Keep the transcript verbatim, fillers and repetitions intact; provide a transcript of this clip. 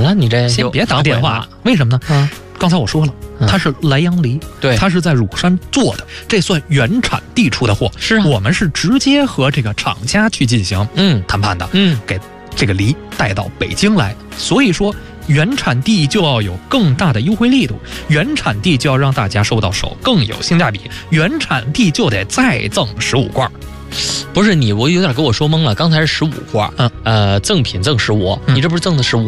么了？你这先别打电话，为什么呢？ 嗯， 刚才我说了，它是莱阳梨， 对， 它是在乳山做的，这算原产地出的货。 是啊， 我们是直接和这个厂家去进行嗯谈判的， 嗯， 给这个梨带到北京来。所以说，原产地就要有更大的优惠力度，原产地就要让大家收到手更有性价比，原产地就得再赠十五罐。 不是你，我有点给我说懵了。刚才是十五罐， 嗯， 呃，赠品赠十五， 嗯你这不是赠的十五